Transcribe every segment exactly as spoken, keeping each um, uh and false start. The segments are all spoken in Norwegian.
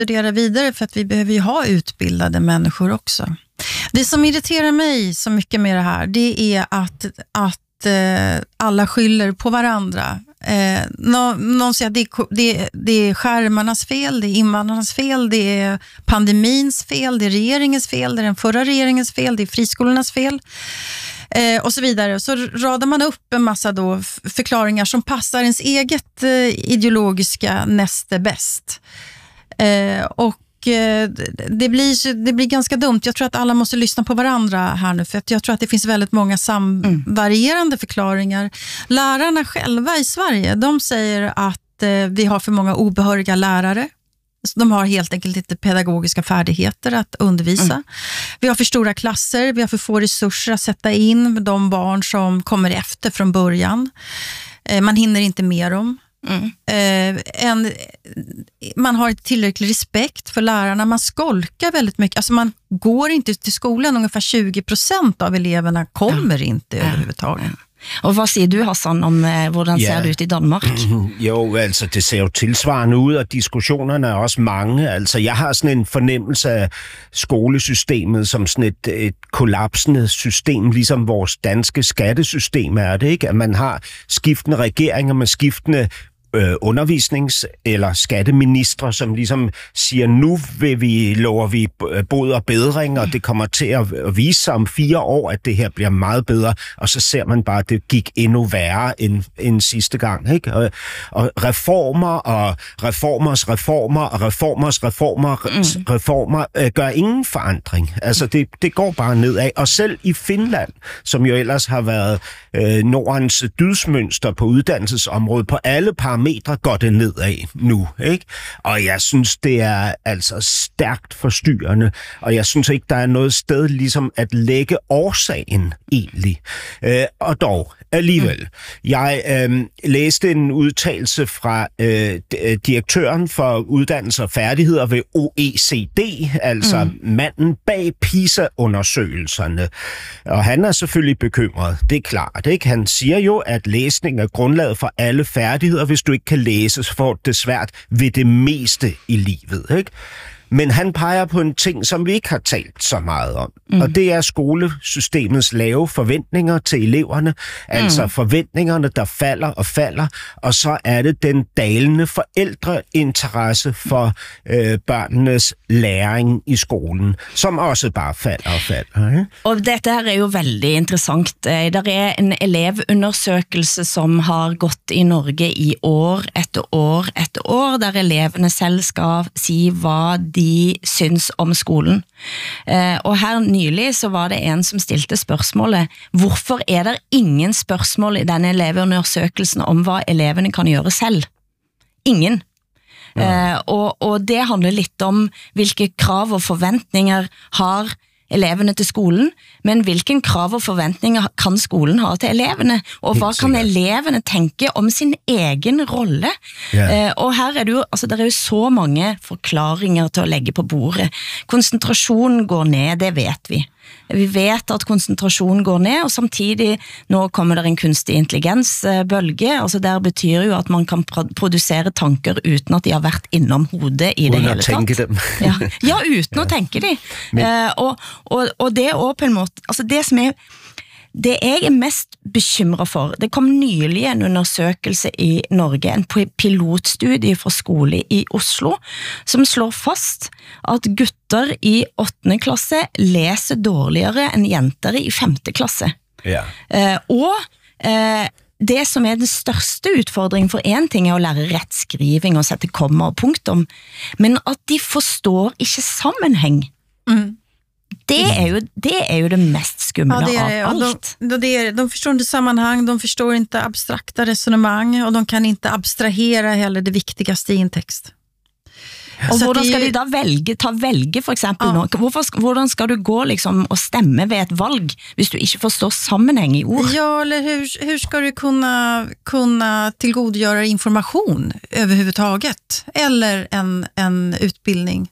studera vidare för att vi behöver ju ha utbildade människor också. Det som irriterar mig så mycket med det här, det är att, att eh, alla skyller på varandra. Eh, någon, någon säger att det, det, det är skärmarnas fel, det är invandrarnas fel, det är pandemins fel, det är regeringens fel, det är den förra regeringens fel, det är friskolornas fel. Eh, och så vidare. Så radar man upp en massa då förklaringar som passar ens eget eh, ideologiska näste bäst. Eh, och eh, det, blir, det blir ganska dumt. Jag tror att alla måste lyssna på varandra här nu, för att jag tror att det finns väldigt många samvarierande mm. förklaringar. Lärarna själva i Sverige, de säger att eh, vi har för många obehöriga lärare. De har helt enkelt inte pedagogiska färdigheter att undervisa. Mm. Vi har för stora klasser, vi har för få resurser att sätta in med de barn som kommer efter från början. Eh, man hinner inte med dem. Mm. Eh, en, man har inte tillräcklig respekt för lärarna. Man skolkar väldigt mycket. Alltså man går inte til skolan. Ungefär tjugo procent av eleverna kommer ja. inte ja. överhuvudtaget. Ja. Og hvad siger du, Hassan, om eh, hvordan ser ja. det ut i Danmark? Jo, altså det ser jo tilsvarende ud, og diskussionerne er også mange. Altså jeg har sådan en fornemmelse af skolesystemet som sådan et, et kollapsende system, ligesom vores danske skattesystem er det, ikke? At man har skiftende regeringer med skiftende Øh, undervisnings- eller skatteministre, som ligesom siger, nu vil vi, lover vi bod og bedring, og det kommer til at vise sig om fire år, at det her bliver meget bedre, og så ser man bare, at det gik endnu værre end, end sidste gang. Ikke? Og, og reformer og reformers reformer og reformers reformer, mm. reformer øh, gør ingen forandring. Altså det, det går bare nedad. Og selv i Finland, som jo ellers har været øh, Nordens dydsmønster på uddannelsesområdet, på alle parametre, meter går det nedad nu, ikke? Og jeg synes, det er altså stærkt forstyrrende, og jeg synes ikke, der er noget sted ligesom at lægge årsagen egentlig. Øh, og dog, alligevel. Jeg øh, læste en udtalelse fra øh, direktøren for uddannelse og færdigheder ved O E C D, altså mm. manden bag PISA-undersøgelserne. Og han er selvfølgelig bekymret, det er klart, ikke? Han siger jo, at læsning er grundlaget for alle færdigheder. Hvis du ikke kan læse, så får du det svært ved det meste i livet, ikke? Men han peger på en ting, som vi ikke har talt så meget om. Mm. Og det er skolesystemets lave forventninger til eleverne. Altså mm. forventningerne, der falder og falder. Og så er det den dalende forældreinteresse for øh, børnenes læring i skolen, som også bare falder og falder. Ikke? Og dette her er jo veldig interessant. Der er en elevundersøkelse, som har gått i Norge i år etter år etter år, der eleverne selv skal si hva de de syns om skolen. Eh, og her nylig så var det en som stilte spørsmålet, hvorfor er der ingen spørsmål i denne elevundersøkelsen om hvad eleverne kan gøre selv? Ingen. Ja. Eh, og, og det handler lidt om, hvilke krav og forventninger har eleverne til skolen, men hvilken krav og forventninger kan skolen ha til eleverne, og hvad kan eleverne tænke om sin egen rolle? Yeah. Eh, og her er det jo, altså der er jo så mange forklaringer til at lægge på bordet. Koncentrationen går ned, det vet vi. Vi vet at koncentrationen går ned, og samtidig nå kommer der en kunstig intelligensbølge, altså der betyder jo at man kan producere tanker uten at de har været innom hodet i det uden hele tatt. Uden at tænke dem. ja. ja, uten ja. at tænke de. Men... Uh, og, og, og det er også på en måte, altså det som er, det jeg er mest bekymret for, det kom nylig en undersøkelse i Norge, en pilotstudie fra skole i Oslo, som slår fast at gutter i åttende klasse læser dårligere end jenter i femte klasse. Ja. Uh, og uh, det som er den største utfordringen for en ting er å lære rettskriving og sette komma og punktum, men at de forstår ikke sammenhæng. Mm. Det är ju det är ju det mest skumla ja, det är, av allt. De, de, de, de förstår inte sammanhang, de förstår inte abstrakta resonemang och de kan inte abstrahera heller det viktigaste i en text. Og så hvordan skal de da velge, ta velge for eksempel ja. nå? Hvorfor, hvordan skal du gå liksom og stemme ved et valg, hvis du ikke forstår sammenhæng i ord? Ja, eller hur, hur ska du kunna, kunna tillgodogöra information överhuvudtaget? Eller en, en utbildning?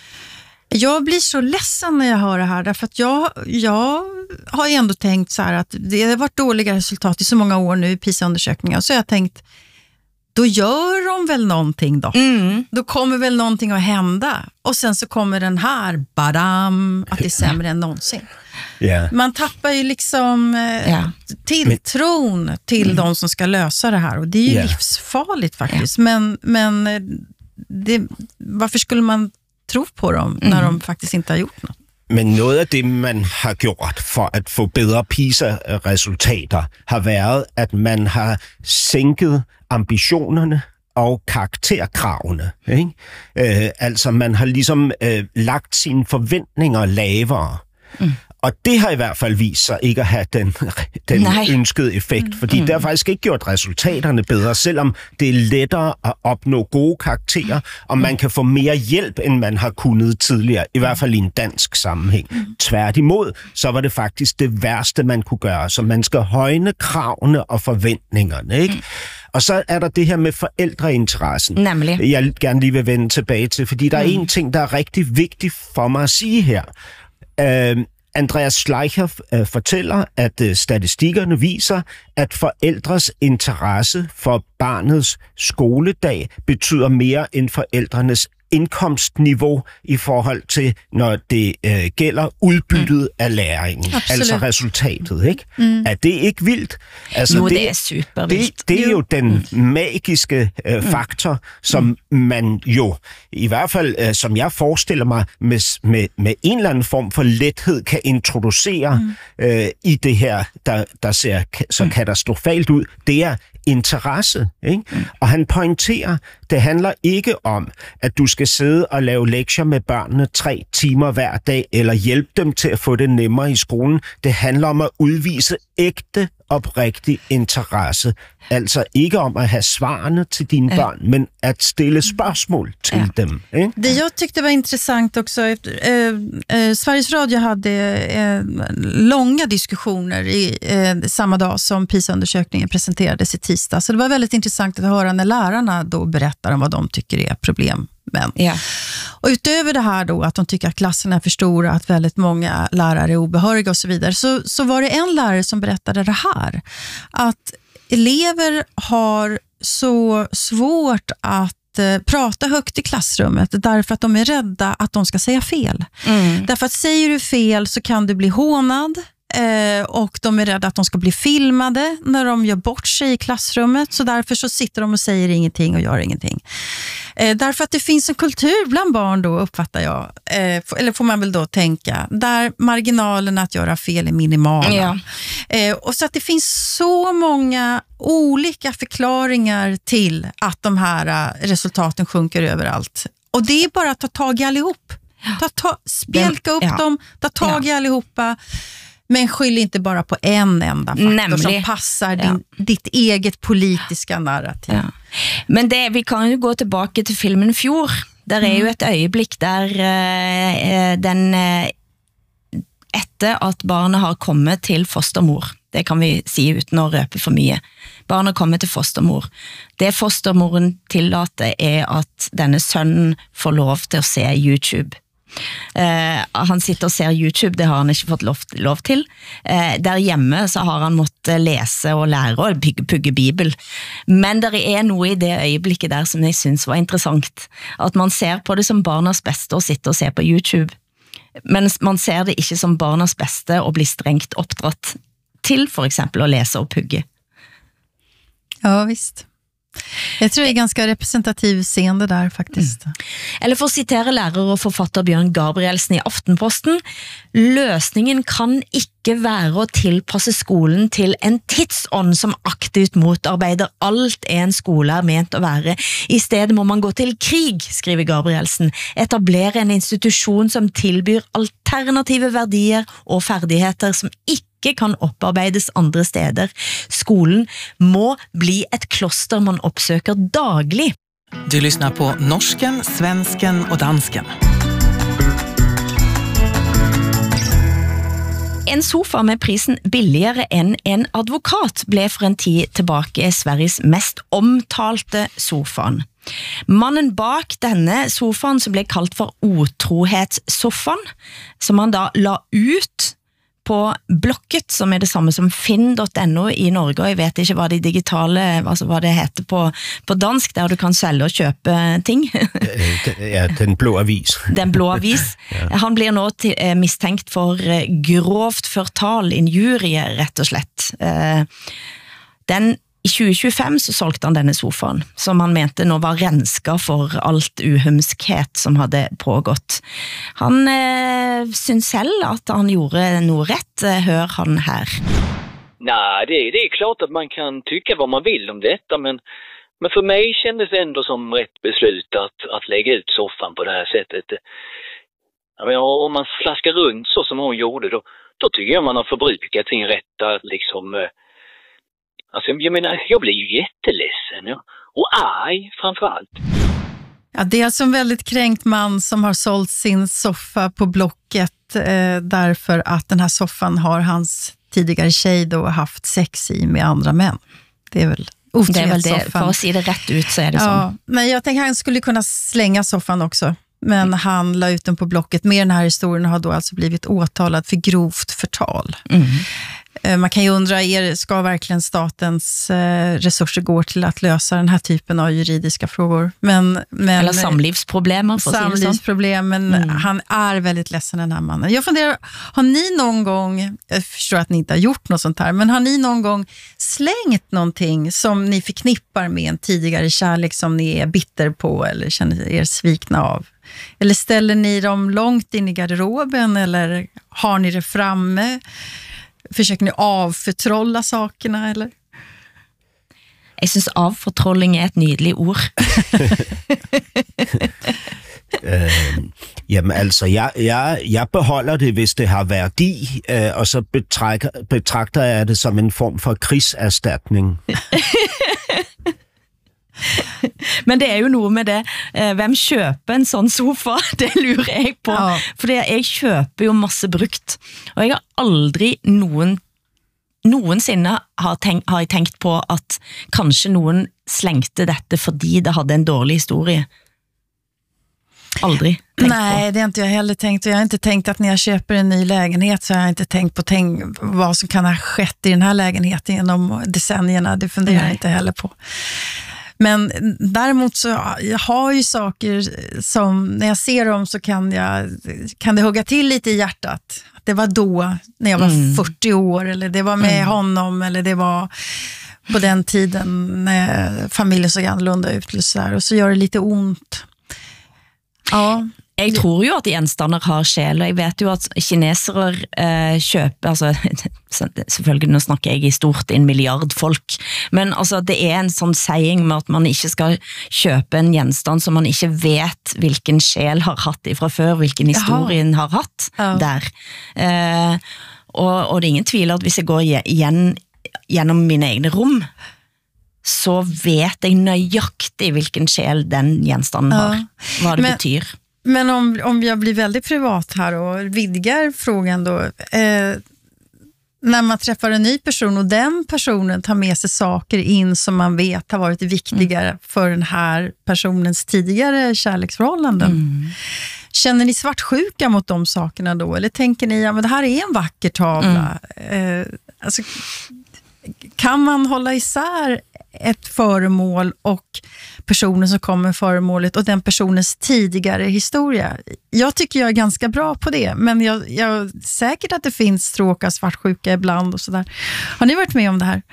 Jag blir så ledsen när jag hör det här, därför att jag, jag har ju ändå tänkt så här att det har varit dåliga resultat i så många år nu i PISA-undersökningar, så jag har tänkt, då gör de väl någonting då. Mm. Då kommer väl någonting att hända. Och sen så kommer den här, badam, att det är sämre än någonsin. Yeah. Man tappar ju liksom eh, yeah. tilltron men, till mm. de som ska lösa det här. Och det är ju yeah. livsfarligt faktiskt. Yeah. Men, men det, varför skulle man tro på dem mm. när de faktiskt inte har gjort något? Men noget af det, man har gjort for at få bedre PISA-resultater, har været, at man har sænket ambitionerne og karakterkravene. Ikke? Øh, altså, man har ligesom øh, lagt sine forventninger lavere. Mm. Og det har i hvert fald vist sig ikke at have den, den ønskede effekt, fordi mm. det har faktisk ikke gjort resultaterne bedre, selvom det er lettere at opnå gode karakterer, og man kan få mere hjælp, end man har kunnet tidligere, i hvert fald i en dansk sammenhæng. Mm. Tværtimod, så var det faktisk det værste, man kunne gøre, så man skal højne kravene og forventningerne, ikke? Mm. Og så er der det her med forældreinteressen, Nemlig. jeg gerne lige vil vende tilbage til, fordi der er mm. en ting, der er rigtig vigtig for mig at sige her. Øh, Andreas Schleicher øh, fortæller, at øh, statistikkerne viser, at forældres interesse for barnets skoledag betyder mere end forældrenes indkomstniveau i forhold til, når det øh, gælder udbyttet mm. af læringen. Absolut. Altså resultatet, ikke? Mm. Er det ikke vildt? Altså, jo, det, det er super vildt. Det, det er jo den mm. magiske øh, faktor, som mm. man jo, i hvert fald, øh, som jeg forestiller mig, med, med, med en eller anden form for lethed kan introducere mm. øh, i det her, der, der ser så mm. katastrofalt ud. Det er interesse, ikke? Mm. Og han pointerer, det handler ikke om, at du skal sidde og lave lektier med børnene tre timer hver dag, eller hjælpe dem til at få det nemmere i skolen. Det handler om at udvise ægte, oprigtig interesse. Altså ikke om at have svarene till dina äh. barn, men att ställa spørgsmål till äh. dem. Eh? Det jag tyckte var intressant också, eh, eh, Sveriges Radio hade eh, långa diskussioner i eh, samma dag som PISA-undersökningen presenterades i tisdag. Så det var väldigt intressant att höra när lärarna då berättar om vad de tycker är problem. Men. Ja. Och utöver det här då, att de tycker att klasserna är för stora, att väldigt många lärare är obehöriga och så vidare, så, så var det en lärare som berättade det här. Att elever har så svårt att eh, prata högt i klassrummet därför att de är rädda att de ska säga fel. Mm. Därför att säger du fel så kan du bli hånad. Eh, och de är rädda att de ska bli filmade när de gör bort sig i klassrummet, så därför så sitter de och säger ingenting och gör ingenting. Eh, därför att det finns en kultur bland barn då, uppfattar jag, eh, eller får man väl då tänka, där marginalerna att göra fel är minimala. Ja. Eh, och så att det finns så många olika förklaringar till att de här resultaten sjunker överallt. Och det är bara att ta tag i allihop. Ta, ta, spjälka upp ja. dem, ta tag i ja. allihopa. Men skyll inte bara på en enda faktor Nämlig. som passar din, ja. ditt eget politiska narrativ. Ja. Men det, vi kan ju gå tillbaka till filmen Fjord. Där är mm. ju ett ögonblick där eh, den eh, efter att barnet har kommit till fostermor. Det kan vi si utan att röpa för mycket. Barnet kommer till fostermor. Det fostermoren tillåter är att denne sønnen får lov till att se YouTube. Uh, han sitter og ser YouTube, det har han ikke fått lov, lov til. Uh, der hjemme så har han måttet lese og lære og pugge, pugge Bibel. Men der er noe i det øyeblikket der som jeg synes var interessant. At man ser på det som barnas beste å sitte og se på YouTube. Men man ser det ikke som barnas beste å bli strengt oppdratt til for eksempel å lese og pugge. Ja, visst. Jag tror det är ganska representativ scen det där faktiskt. Mm. Eller för att citera lärare och författare Bjørn Gabrielsen i Aftenposten, løsningen kan ikke være å tilpasse skolen til en tidsånd som aktivt motarbeider alt en skole er ment å være. I stedet må man gå til krig, skriver Gabrielsen, etablere en institusjon som tilbyr alternative verdier og ferdigheter som ikke kan opparbeides andre steder. Skolen må bli et kloster man oppsøker daglig. Du lyssnar på norsken, svensken och dansken. En sofa med prisen billigere enn en advokat ble for en tid tilbake Sveriges mest omtalte sofaen. Mannen bak denne sofaen som ble kalt for otrohetssofaen, som han da la ut på Blocket, som är det samme som finn punktum no i Norge, og jeg vet ikke hva de digitale, altså hva det heter på, på dansk, der du kan sælge og køpe ting. Ja, den blå avis. Den blå avis. Ja. Han blir nå til, eh, mistenkt for eh, grovt fortal, injurie, rett og slett. Eh, den I tjue tjuefem så solgte han denne sofaen, som han mente nå var renska for alt uhumskhet som hadde pågått. Han eh, synes selv at han gjorde noe rätt. Hör han här. Nej, det, det är klart att man kan tycka vad man vill om detta, men, men för mig kändes det ändå som rätt beslut att, att lägga ut soffan på det här sättet. Jag menar, om man slaskar runt så som hon gjorde, då, då tycker jag man har förbrukat sin rätt att liksom... Alltså, jag menar, jag blir ju jätteledsen, ja. Och arg framförallt. Ja, det är alltså en väldigt kränkt man som har sålt sin soffa på Blocket eh, därför att den här soffan har hans tidigare tjej då haft sex i med andra män. Det är väl Det är väl det, för att se det rätt ut så är det ja, så. Men jag tänker att han skulle kunna slänga soffan också. Men han la ut den på Blocket. Med den här historien har då alltså blivit åtalad för grovt förtal. Mm. Man kan ju undra, är, ska verkligen statens eh, resurser gå till att lösa den här typen av juridiska frågor? Men, men, Eller samlivsproblem. Samlivsproblem, men mm. han är väldigt ledsen, den här mannen. Jag funderar, har ni någon gång, jag förstår att ni inte har gjort något sånt här, men har ni någon gång slängt någonting som ni förknippar med en tidigare kärlek som ni är bitter på eller känner er svikna av? Eller ställer ni dem långt in i garderoben eller har ni det framme? Försöker ni avförtrolla sakerna, eller? Jag synes avfortrolling är ett nydelig ord. øh, jamen altså, jeg, jeg, jeg beholder det, hvis det har værdi, øh, og så betragter, betragter jeg det som en form for krigserstatning. Men det är ju nog med det. Vem köper en sån sofa? Det lurer jag på. Ja. För jag köper ju masse brukt. Och jag har aldrig någon någonsinne har, tänk, har jag tänkt på att kanske någon slängte detta fordi det hade en dålig historia. Aldrig tänkt Nej, på. det har inte jag heller tänkt. Och jag har inte tänkt att när jag köper en ny lägenhet så har jag inte tänkt på tänk, vad som kan ha skett i den här lägenheten genom decennierna. Det funderar jag inte heller på. Men däremot så jag har ju saker som när jag ser dem så kan jag kan det hugga till lite i hjärtat. Det var då när jag var mm. fyrtio år eller det var med mm. honom eller det var på den tiden när familjen såg annorlunda ut och så, och så gör det lite ont. Ja. Jeg tror jo at gjenstander har sjel, og jeg vet jo at kinesere eh, kjøper, altså selvfølgelig nå snakker jeg i stort en milliard folk, men altså det er en sånn saying med at man ikke skal kjøpe en gjenstand som man ikke vet hvilken sjel har hatt ifra før, hvilken historien Jaha. har hatt ja. der. Eh, og, og det er ingen tvil at hvis jeg går igjen gjennom mine egne rom, så vet jeg nøyaktig hvilken sjel den gjenstanden har, ja. hva det men, betyr. Men om, om jag blir väldigt privat här och vidgar frågan då, eh, när man träffar en ny person och den personen tar med sig saker in som man vet har varit viktigare mm. för den här personens tidigare kärleksförhållanden. Mm. Känner ni svartsjuka mot de sakerna då? Eller tänker ni, ja men det här är en vacker tavla. Mm. Eh, alltså, kan man hålla isär ett föremål och personen som kommer med föremålet och den personens tidigare historia? Jag tycker jag är ganska bra på det, men jag, jag säkert att det finns stråkar svartsjuka ibland och sådär. Har ni varit med om det här?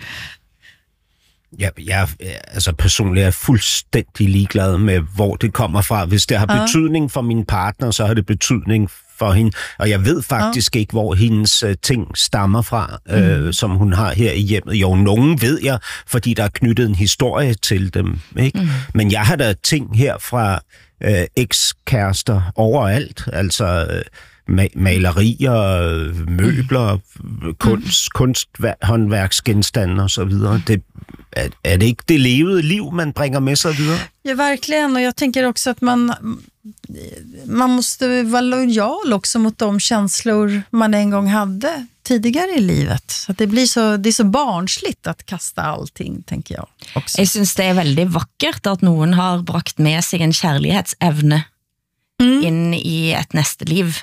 Ja, jeg altså personligt er fuldstændig ligeglad med, hvor det kommer fra. Hvis det har ja. betydning for min partner, så har det betydning for hende. Og jeg ved faktisk ja. ikke, hvor hendes uh, ting stammer fra, øh, mm. som hun har her i hjemmet. Jo, nogen ved jeg, fordi der er knyttet en historie til dem. Ikke? Mm. Men jeg har da ting her fra øh, ekskærester overalt. Altså øh, ma- malerier, møbler, mm. kunst, kunsthåndværksgenstande og så videre. Det är, är det inte det levede liv man bringer med sig vidare? Ja, verkligen. Och jag tänker också att man man måste vara lojal också mot de känslor man en gång hade tidigare i livet. Så att det blir så det är så barnsligt att kasta allting, tänker jag också. Jag syns det är väldigt vackert att någon har brakt med sig en kärleksevne mm. in i ett nästa liv.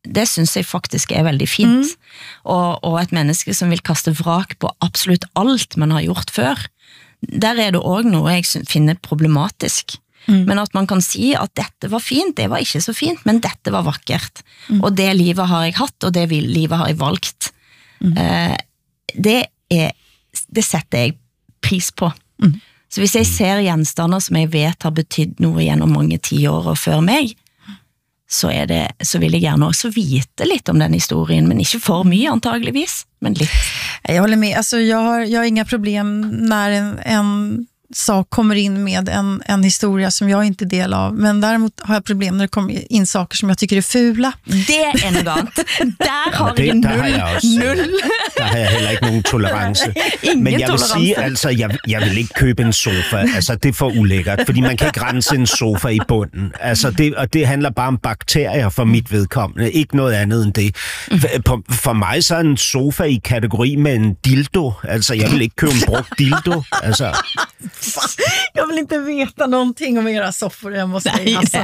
det synes jeg faktisk er veldig fint. Mm. Og, og et menneske som vil kaste vrak på absolutt alt man har gjort før, der er det også noe jeg finner problematisk. Mm. Men at man kan si at dette var fint, det var ikke så fint, men dette var vakkert. Mm. Og det livet har jeg hatt, og det livet har jeg valgt. Mm. Eh, det, er, det setter jeg pris på. Mm. Så hvis jeg ser gjenstander som jeg vet har betydd noe gjennom mange tiår og før meg, så, er det, så vil jeg gjerne også vite litt om den historien, men ikke for mye antageligvis, men litt. Jag håller med, alltså jag har, jag har inga problem när en, en sak kommer in med en, en historia som jag inte är del av, men däremot har jag problem när det kommer in saker som jag tycker är fula. Det är något annat. Där har ja, jag null. Har jeg også, null. Der har jeg heller ikke nogen tolerance. Men jeg vil tolerance. sige, altså, jeg, jeg vil ikke købe en sofa. Altså, det er for ulækkert, fordi man kan ikke rense en sofa i bunden. Altså, det, og det handler bare om bakterier for mit vedkommende. Ikke noget andet end det. For, for mig så er en sofa i kategori med en dildo. Altså, jeg vil ikke købe en brugt dildo. Altså... Jag vill inte veta någonting om era soffor, jag måste säga. Alltså.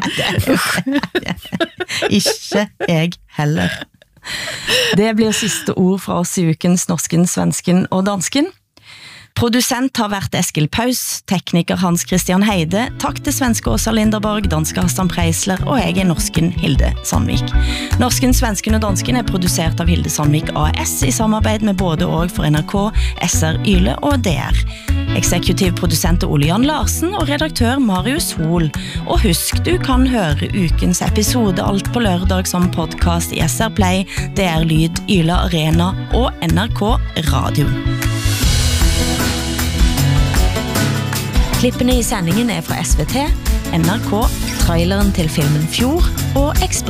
Ikke jeg heller. Det blir siste ord fra oss i ukens Norsken, Svensken og Dansken. Produsent har vært Eskil Paus, tekniker Hans Christian Heide, takk til svenske Åsa Linderborg, danske Hassan Preisler, og jeg er norsken Hilde Sandvik. Norsken, Svensken og Dansken er produsert av Hilde Sandvik A S i samarbeid med både og for N R K, S R Yle og D R. Eksekutiv produsent Ole Jan Larsen og redaktør Marius Hol. Og husk, du kan høre ukens episode alt på lørdag som podcast i S R Play, D R Lyd, Yle Arena og N R K Radio. Klippene i sendingen er fra S V T, N R K, traileren til filmen Fjord og Ekspress.